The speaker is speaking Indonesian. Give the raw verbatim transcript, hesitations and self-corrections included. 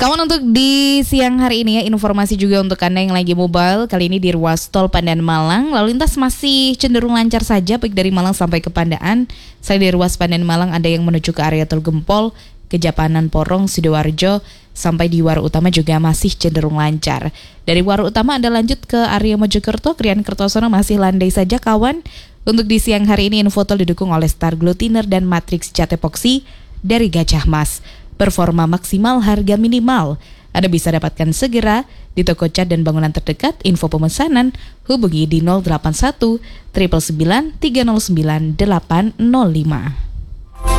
Kawan, untuk di siang hari ini ya, informasi juga untuk Anda yang lagi mobile. Kali ini di ruas tol Pandaan Malang, lalu lintas masih cenderung lancar saja baik dari Malang sampai ke Pandaan. Selain di ruas Pandaan Malang, ada yang menuju ke area Tol Gempol, Kejapanan Porong, Sidoarjo, sampai di Waru Utama juga masih cenderung lancar. Dari Waru Utama Anda lanjut ke area Mojokerto, Krian Kertosono masih landai saja kawan. Untuk di siang hari ini, info tol didukung oleh Star Glutiner dan Matrix Cat Epoxy dari Gajah Mas. Performa maksimal, harga minimal. Anda bisa dapatkan segera di toko cat dan bangunan terdekat. Info pemesanan hubungi di nol delapan satu sembilan sembilan tiga nol sembilan delapan nol lima.